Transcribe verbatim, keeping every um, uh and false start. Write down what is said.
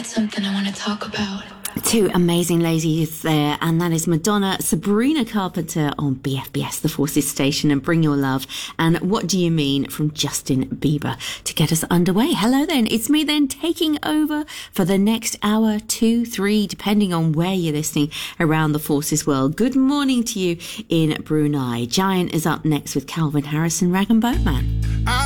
something I want to talk about. Two amazing ladies there, and that is Madonna, Sabrina Carpenter on B F B S, the Forces Station, and Bring Your Love, and What Do You Mean from Justin Bieber to get us underway. Hello then, it's me then taking over for the next hour, two, three, depending on where you're listening around the Forces world. Good morning to you in Brunei. Giant is up next with Calvin Harris and Rag and Bone Man. I